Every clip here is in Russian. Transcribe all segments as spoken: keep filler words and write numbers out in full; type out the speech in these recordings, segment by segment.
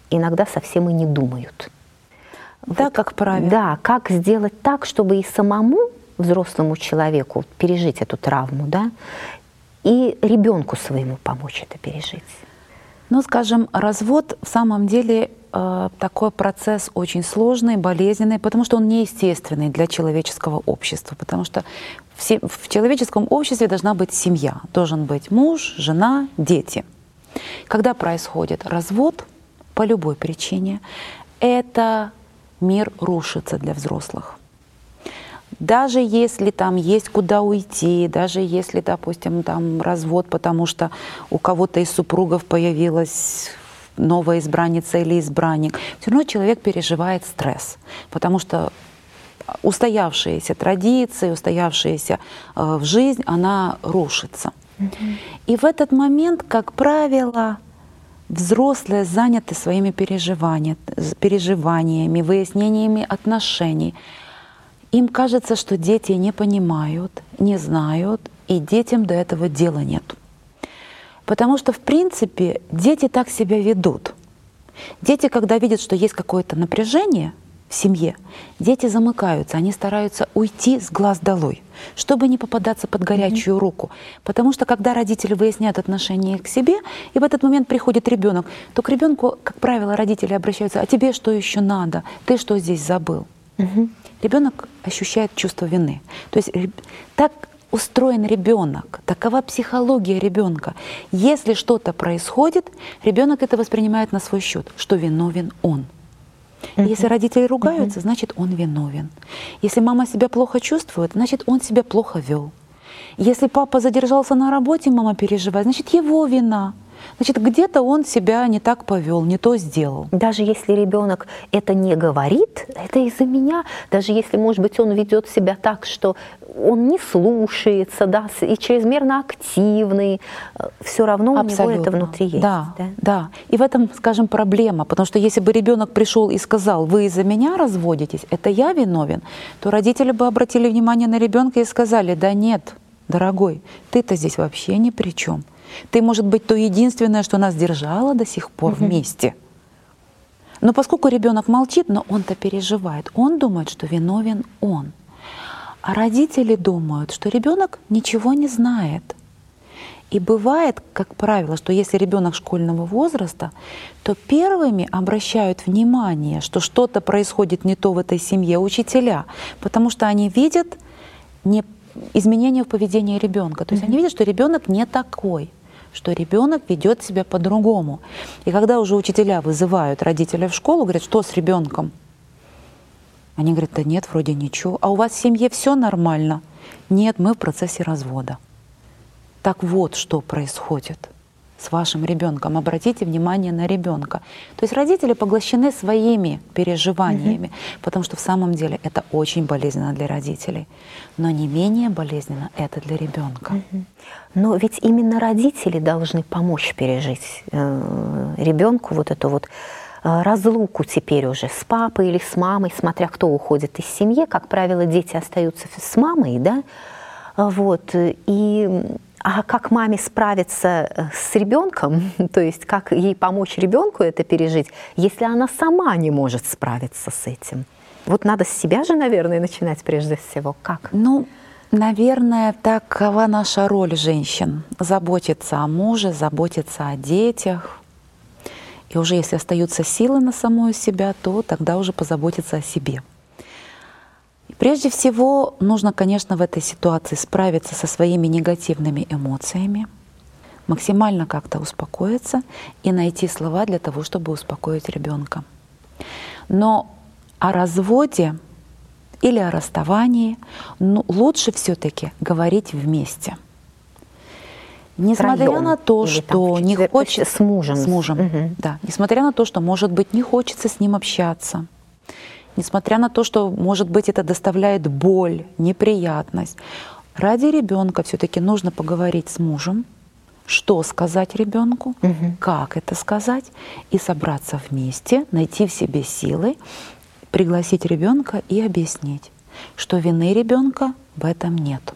иногда совсем и не думают. Да, вот, как правило. Да, как сделать так, чтобы и самому взрослому человеку пережить эту травму, да, и ребенку своему помочь это пережить. Ну, скажем, развод в самом деле э, такой процесс очень сложный, болезненный, потому что он неестественный для человеческого общества, потому что все, в человеческом обществе должна быть семья, должен быть муж, жена, дети. Когда происходит развод, по любой причине, это мир рушится для взрослых. Даже если там есть куда уйти, даже если, допустим, там развод, потому что у кого-то из супругов появилась новая избранница или избранник, все равно человек переживает стресс, потому что устоявшиеся традиции, устоявшаяся э, в жизнь, она рушится. Mm-hmm. И в этот момент, как правило, взрослые заняты своими переживаниями, переживаниями, выяснениями отношений. Им кажется, что дети не понимают, не знают, и детям до этого дела нет. Потому что, в принципе, дети так себя ведут. Дети, когда видят, что есть какое-то напряжение в семье, дети замыкаются, они стараются уйти с глаз долой, чтобы не попадаться под горячую mm-hmm. руку. Потому что, когда родители выясняют отношение к себе, и в этот момент приходит ребенок, то к ребенку, как правило, родители обращаются: а тебе что еще надо? Ты что здесь забыл? Mm-hmm. Ребенок ощущает чувство вины. То есть так устроен ребенок, такова психология ребенка. Если что-то происходит, ребенок это воспринимает на свой счет, что виновен он. Uh-huh. Если родители ругаются, uh-huh. значит, он виновен. Если мама себя плохо чувствует, значит, он себя плохо вел. Если папа задержался на работе, мама переживает, значит, его вина. Значит, где-то он себя не так повел, не то сделал. Даже если ребенок это не говорит, это из-за меня. Даже если, может быть, он ведет себя так, что он не слушается, да, и чрезмерно активный, все равно Абсолютно. У него это внутри есть. Да, да, да. И в этом, скажем, проблема. Потому что если бы ребенок пришел и сказал: вы из-за меня разводитесь, это я виновен, то родители бы обратили внимание на ребенка и сказали: да нет, дорогой, ты-то здесь вообще ни при чем. Ты, может быть, то единственное, что нас держало до сих пор угу. вместе. Но поскольку ребенок молчит, но он-то переживает, он думает, что виновен он. А родители думают, что ребенок ничего не знает. И бывает, как правило, что если ребенок школьного возраста, то первыми обращают внимание, что что-то происходит не то в этой семье, учителя, потому что они видят не изменения в поведении ребенка. То есть mm-hmm. они видят, что ребенок не такой, что ребенок ведет себя по-другому. И когда уже учителя вызывают родителя в школу, говорят: что с ребенком? Они говорят: да нет, вроде ничего. А у вас в семье все нормально? Нет, мы в процессе развода. Так вот, что происходит с вашим ребенком. Обратите внимание на ребенка. То есть родители поглощены своими переживаниями, mm-hmm. потому что в самом деле это очень болезненно для родителей. Но не менее болезненно это для ребенка. Mm-hmm. Но ведь именно родители должны помочь пережить э, ребенку вот эту вот э, разлуку теперь уже с папой или с мамой, смотря кто уходит из семьи. Как правило, дети остаются с мамой, да, вот, и а как маме справиться с ребенком, то есть как ей помочь ребенку это пережить, если она сама не может справиться с этим? Вот надо с себя же, наверное, начинать прежде всего. Как? Ну, наверное, такова наша роль женщин. Заботиться о муже, заботиться о детях. И уже если остаются силы на самую себя, то тогда уже позаботиться о себе. Прежде всего, нужно, конечно, в этой ситуации справиться со своими негативными эмоциями, максимально как-то успокоиться и найти слова для того, чтобы успокоить ребенка. Но о разводе или о расставании ну, лучше все-таки говорить вместе. Несмотря Втроём. на то, Или что там, не хочется с мужем, с мужем, угу. да, несмотря на то, что, может быть, не хочется с ним общаться. Несмотря на то, что, может быть, это доставляет боль, неприятность, ради ребенка все-таки нужно поговорить с мужем, что сказать ребенку, угу. как это сказать, и собраться вместе, найти в себе силы, пригласить ребенка и объяснить, что вины ребенка в этом нет.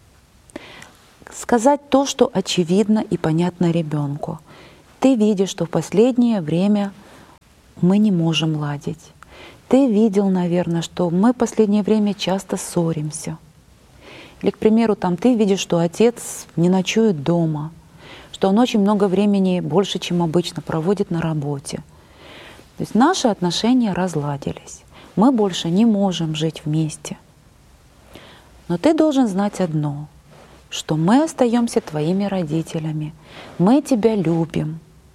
Сказать то, что очевидно и понятно ребенку. Ты видишь, что в последнее время мы не можем ладить. Ты видел, наверное, что мы в последнее время часто ссоримся. Или, к примеру, там, ты видишь, что отец не ночует дома, что он очень много времени, больше, чем обычно, проводит на работе. То есть наши отношения разладились. Мы больше не можем жить вместе. Но ты должен знать одно, что мы остаемся твоими родителями, мы тебя любим.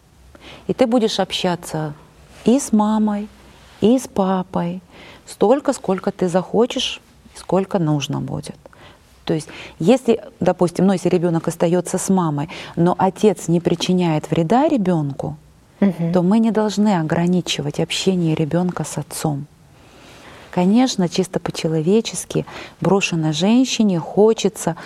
И ты будешь общаться и с мамой, и с папой столько, сколько ты захочешь, сколько нужно будет. То есть, если, допустим, ну, если ребенок остается с мамой, но отец не причиняет вреда ребенку, угу. то мы не должны ограничивать общение ребенка с отцом. Конечно, чисто по-человечески брошенной женщине хочется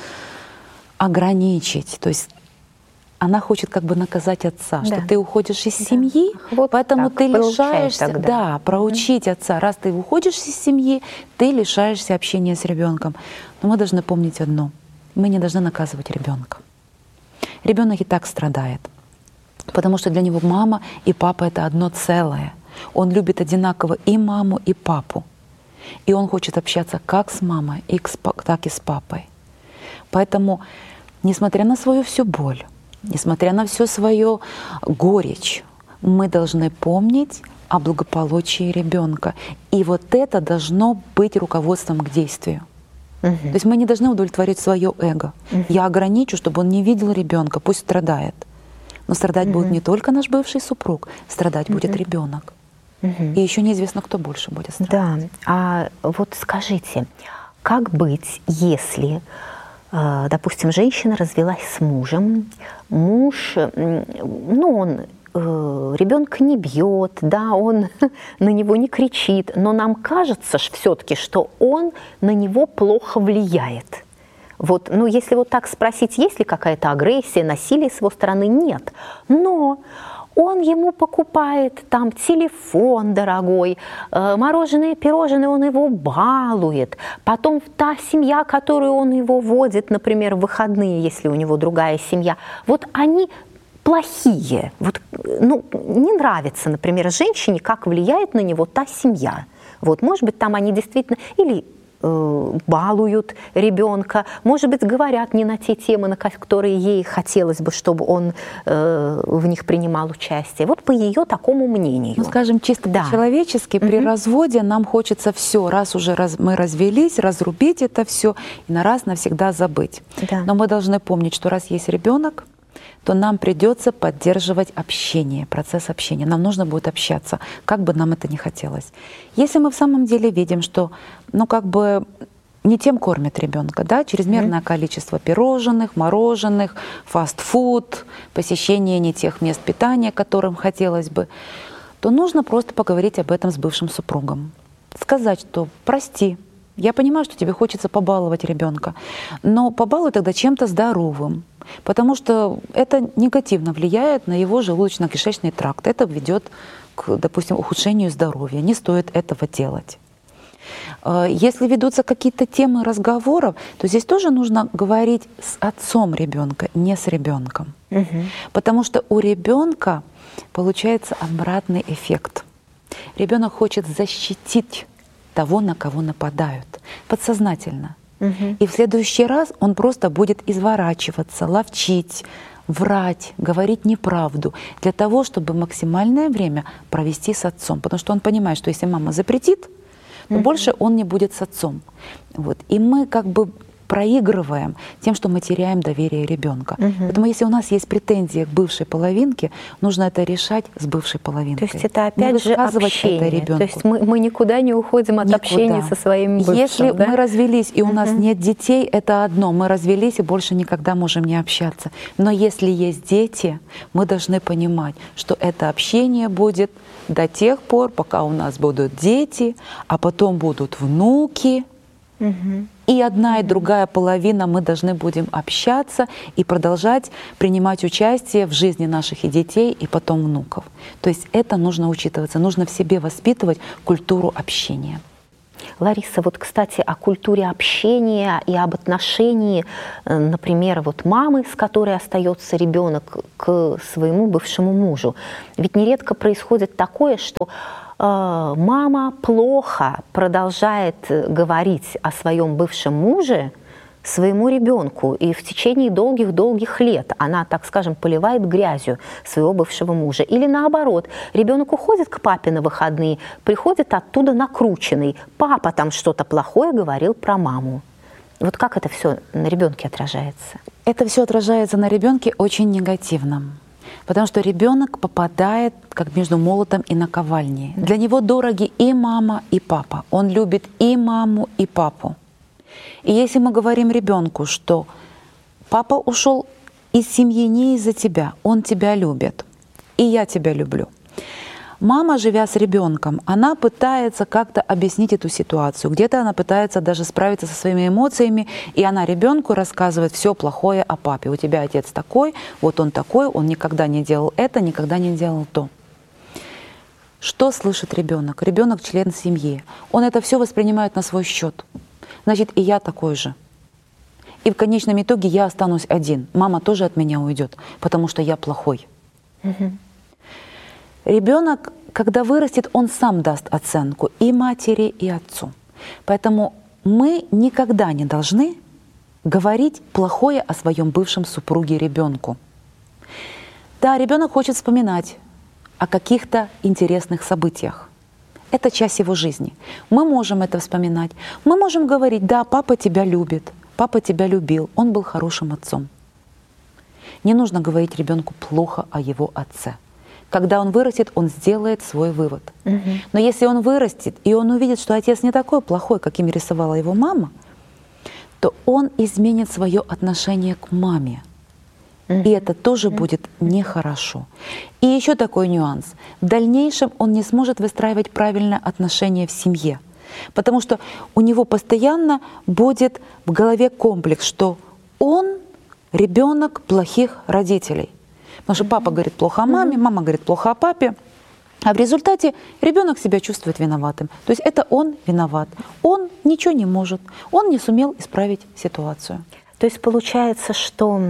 ограничить, то есть она хочет как бы наказать отца, да. что ты уходишь из да. семьи, вот поэтому так, ты лишаешься, да, проучить mm-hmm. отца. Раз ты уходишь из семьи, ты лишаешься общения с ребенком. Но мы должны помнить одно: мы не должны наказывать ребенка. Ребенок и так страдает, потому что для него мама и папа — это одно целое. Он любит одинаково и маму, и папу. И он хочет общаться как с мамой, так и с папой. Поэтому, несмотря на свою всю боль, несмотря на всю свою горечь, мы должны помнить о благополучии ребенка. И вот это должно быть руководством к действию. Угу. То есть мы не должны удовлетворить свое эго. Угу. Я ограничу, чтобы он не видел ребенка, пусть страдает. Но страдать угу. будет не только наш бывший супруг, страдать угу. будет ребенок. Угу. И еще неизвестно, кто больше будет страдать. Да. А вот скажите, как быть, если, допустим, женщина развелась с мужем, муж, ну, он ребенка не бьет, да, он на него не кричит, но нам кажется все-таки, что он на него плохо влияет. Вот, ну, если вот так спросить, есть ли какая-то агрессия, насилие с его стороны, нет. Но он ему покупает там телефон дорогой, э, мороженое, пирожное, он его балует. Потом та семья, которую он его водит, например, в выходные, если у него другая семья, вот они плохие. Вот, ну, не нравится, например, женщине, как влияет на него та семья. Вот, может быть, там они действительно или балуют ребенка, может быть, говорят не на те темы, на которые ей хотелось бы, чтобы он э, в них принимал участие. Вот по ее такому мнению. Ну, скажем, чисто да. по-человечески, при угу. разводе нам хочется все, раз уже раз, мы развелись, разрубить это все и на раз навсегда забыть. Да. Но мы должны помнить, что раз есть ребенок, то нам придется поддерживать общение, процесс общения. Нам нужно будет общаться, как бы нам это ни хотелось. Если мы в самом деле видим, что, ну, как бы не тем кормят ребенка, да, чрезмерное mm-hmm. количество пирожных, мороженых, фастфуд, посещение не тех мест питания, которым хотелось бы, то нужно просто поговорить об этом с бывшим супругом. Сказать, что прости, я понимаю, что тебе хочется побаловать ребенка, но побалуй тогда чем-то здоровым, потому что это негативно влияет на его желудочно-кишечный тракт. Это ведет к, допустим, ухудшению здоровья. Не стоит этого делать. Если ведутся какие-то темы разговоров, то здесь тоже нужно говорить с отцом ребенка, не с ребенком. Угу. Потому что у ребенка получается обратный эффект. Ребенок хочет защитить того, на кого нападают, подсознательно. Угу. И в следующий раз он просто будет изворачиваться, ловчить, врать, говорить неправду для того, чтобы максимальное время провести с отцом. Потому что он понимает, что если мама запретит, то угу. больше он не будет с отцом. Вот. И мы как бы проигрываем тем, что мы теряем доверие ребенка. Угу. Поэтому если у нас есть претензии к бывшей половинке, нужно это решать с бывшей половинкой. То есть это опять же общение. То есть мы, мы никуда не уходим от никуда. общения со своим бывшим. Если да? мы развелись и у угу. нас нет детей, это одно. Мы развелись и больше никогда можем не общаться. Но если есть дети, мы должны понимать, что это общение будет до тех пор, пока у нас будут дети, а потом будут внуки. Угу. И одна и другая половина мы должны будем общаться и продолжать принимать участие в жизни наших и детей, и потом внуков. То есть это нужно учитываться, нужно в себе воспитывать культуру общения. Лариса, вот, кстати, о культуре общения и об отношении, например, вот мамы, с которой остается ребенок, к своему бывшему мужу. Ведь нередко происходит такое, что э, мама плохо продолжает говорить о своем бывшем муже своему ребенку, и в течение долгих-долгих лет она, так скажем, поливает грязью своего бывшего мужа. Или наоборот, ребенок уходит к папе на выходные, приходит оттуда накрученный. Папа там что-то плохое говорил про маму. Вот как это все на ребенке отражается? Это все отражается на ребенке очень негативно. Потому что ребенок попадает как между молотом и наковальней. Для него дороги и мама, и папа. Он любит и маму, и папу. И если мы говорим ребенку, что папа ушел из семьи не из-за тебя, он тебя любит, и я тебя люблю. Мама, живя с ребенком, она пытается как-то объяснить эту ситуацию. Где-то она пытается даже справиться со своими эмоциями, и она ребенку рассказывает все плохое о папе. У тебя отец такой, вот он такой, он никогда не делал это, никогда не делал то. Что слышит ребенок? Ребенок член семьи. Он это все воспринимает на свой счет. Значит, и я такой же. И в конечном итоге я останусь один. Мама тоже от меня уйдет, потому что я плохой. Угу. Ребенок, когда вырастет, он сам даст оценку и матери, и отцу. Поэтому мы никогда не должны говорить плохое о своем бывшем супруге ребенку. Да, ребенок хочет вспоминать о каких-то интересных событиях. Это часть его жизни. Мы можем это вспоминать. Мы можем говорить: да, папа тебя любит, папа тебя любил, он был хорошим отцом. Не нужно говорить ребенку плохо о его отце. Когда он вырастет, он сделает свой вывод. Угу. Но если он вырастет, и он увидит, что отец не такой плохой, каким рисовала его мама, то он изменит свое отношение к маме. И это тоже будет нехорошо. И еще такой нюанс. В дальнейшем он не сможет выстраивать правильное отношение в семье. Потому что у него постоянно будет в голове комплекс, что он ребенок плохих родителей. Потому что папа говорит плохо о маме, мама говорит плохо о папе. А в результате ребенок себя чувствует виноватым. То есть это он виноват. Он ничего не может. Он не сумел исправить ситуацию. То есть получается, что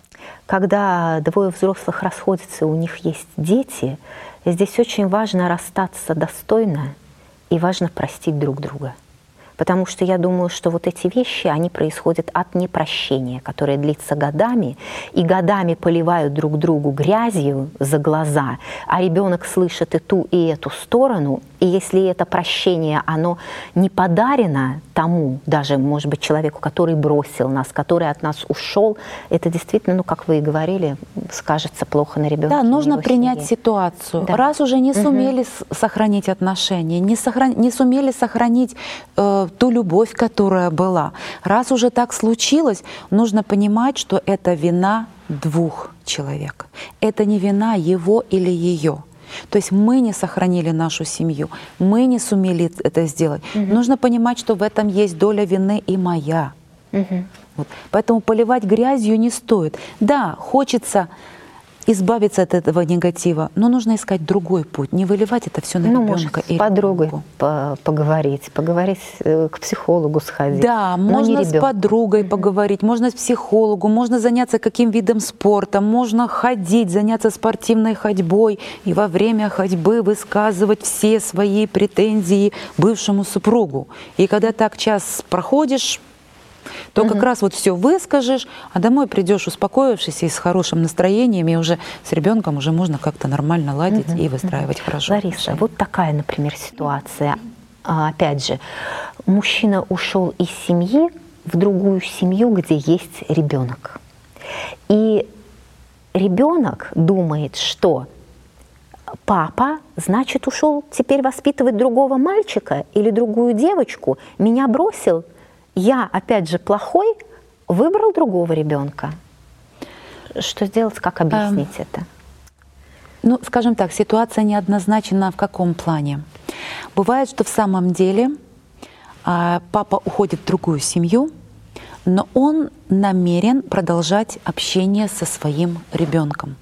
когда двое взрослых расходятся, у них есть дети, здесь очень важно расстаться достойно и важно простить друг друга. Потому что я думаю, что вот эти вещи, они происходят от непрощения, которое длится годами, и годами поливают друг другу грязью за глаза, а ребенок слышит и ту, и эту сторону, и если это прощение, оно не подарено тому, даже, может быть, человеку, который бросил нас, который от нас ушел, это действительно, ну, как вы и говорили, скажется плохо на ребенке. Да, нужно принять семье. Ситуацию. Да. Раз уже не сумели угу. сохранить отношения, не, сохран... не сумели сохранить э, ту любовь, которая была, раз уже так случилось, нужно понимать, что это вина двух человек. Это не вина его или ее. То есть мы не сохранили нашу семью, мы не сумели это сделать. Угу. Нужно понимать, что в этом есть доля вины и моя. Угу. Вот. Поэтому поливать грязью не стоит. Да, хочется избавиться от этого негатива, но нужно искать другой путь, не выливать это все на ну, ребенка. Может, с подругой по поговорить, поговорить к психологу сходить. Да, можно с подругой mm-hmm. поговорить, можно с психологом, можно заняться каким видом спорта, можно ходить, заняться спортивной ходьбой и во время ходьбы высказывать все свои претензии бывшему супругу. И когда так час проходишь, то угу. как раз вот все выскажешь, а домой придешь успокоившийся и с хорошим настроением, и уже с ребенком уже можно как-то нормально ладить угу. и выстраивать угу. хорошо. Лариса, отношения. Вот такая, например, ситуация. Опять же, мужчина ушел из семьи в другую семью, где есть ребенок. И ребенок думает, что папа, значит, ушел теперь воспитывать другого мальчика или другую девочку, меня бросил. Я, опять же, плохой, выбрал другого ребенка. Что сделать, как объяснить а, это? Ну, скажем так, ситуация неоднозначна в каком плане. Бывает, что в самом деле а, папа уходит в другую семью, но он намерен продолжать общение со своим ребенком.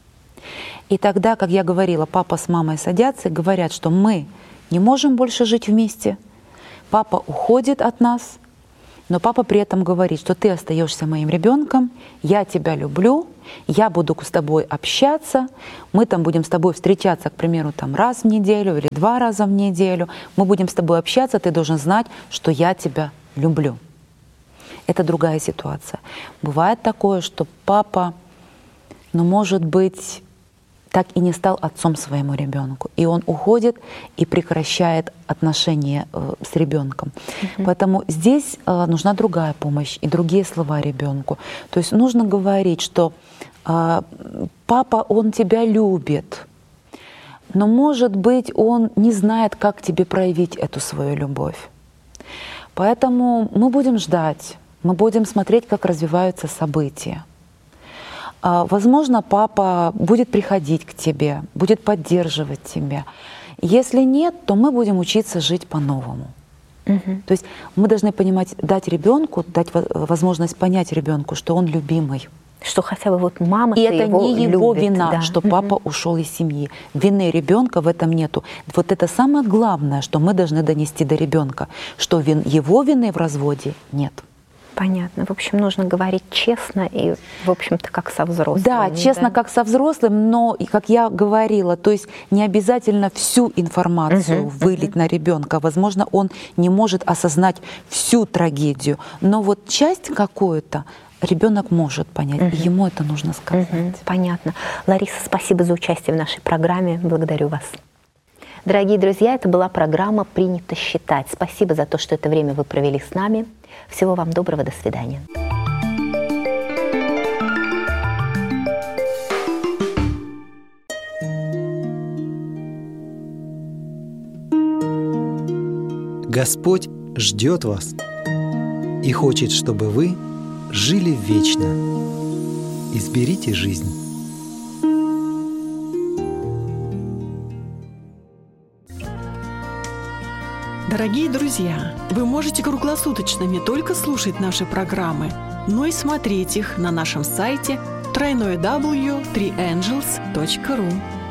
И тогда, как я говорила, папа с мамой садятся и говорят, что мы не можем больше жить вместе, папа уходит от нас, но папа при этом говорит, что ты остаешься моим ребенком, я тебя люблю, я буду с тобой общаться, мы там будем с тобой встречаться, к примеру, там раз в неделю или два раза в неделю, мы будем с тобой общаться, ты должен знать, что я тебя люблю. Это другая ситуация. Бывает такое, что папа, ну, может быть, так и не стал отцом своему ребенку. И он уходит и прекращает отношения э, с ребенком. Mm-hmm. Поэтому здесь э, нужна другая помощь и другие слова ребенку. То есть нужно говорить, что э, папа, он тебя любит, но, может быть, он не знает, как тебе проявить эту свою любовь. Поэтому мы будем ждать, мы будем смотреть, как развиваются события. Возможно, папа будет приходить к тебе, будет поддерживать тебя. Если нет, то мы будем учиться жить по-новому. Угу. То есть мы должны понимать, дать ребенку, дать возможность понять ребенку, что он любимый. Что хотя бы вот мама И это его не его любит, вина, да. что папа угу. ушел из семьи. Вины ребенка в этом нету. Вот это самое главное, что мы должны донести до ребенка, что вин, его вины в разводе нет. Понятно. В общем, нужно говорить честно и, в общем-то, как со взрослым. Да, честно, да? как со взрослым, но, и как я говорила, то есть не обязательно всю информацию uh-huh, вылить uh-huh. на ребенка. Возможно, он не может осознать всю трагедию, но вот часть какую-то ребенок может понять, uh-huh. и ему это нужно сказать. Uh-huh. Понятно. Лариса, спасибо за участие в нашей программе. Благодарю вас. Дорогие друзья, это была программа «Принято считать». Спасибо за то, что это время вы провели с нами. Всего вам доброго, до свидания. Господь ждет вас и хочет, чтобы вы жили вечно. Изберите жизнь. Дорогие друзья, вы можете круглосуточно не только слушать наши программы, но и смотреть их на нашем сайте дабл ю дабл ю дабл ю точка три энджелс точка ру.